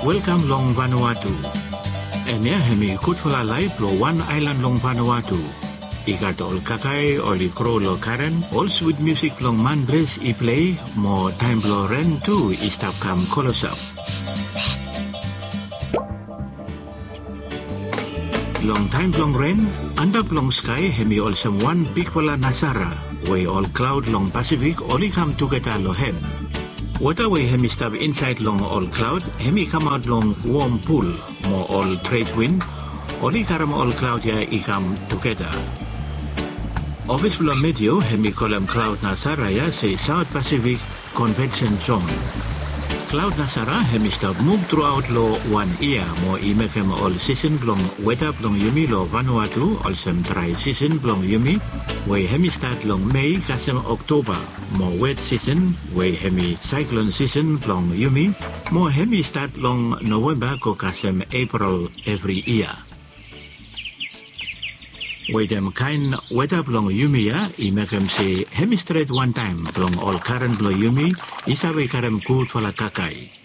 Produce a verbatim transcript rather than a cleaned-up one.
Welcome long Vanuatu. Enya hemi kutfula live lo one island long Vanuatu. Ikat ol kakai ol ikro lo karen, all sweet music long mandres I play, mo time lo ren tu istap kam kolosap. Long time long rain, andap long sky hemi all some one big wala nasara, way all cloud long Pacific only come together lo hem. Water way hemi stop inside long all cloud, hemi come out long warm pool, more all trade wind, only karam all cloud ya I come together. Office lo medio hemi column cloud nasara ya say South Pacific Convention Zone. Cloud nasara hemi stop move throughout lo one year, mo I make him all season long weather long yumi lo Vanuatu, all some dry season long yumi, way hemi start long May kasem October, more wet season, way hemi cyclone season long yumi, more hemi start long November ko kasem April every year. Way them kind weather long yumi ya, I make him say hemi straight one time long all current lo yumi, isa way karem good for la kakai.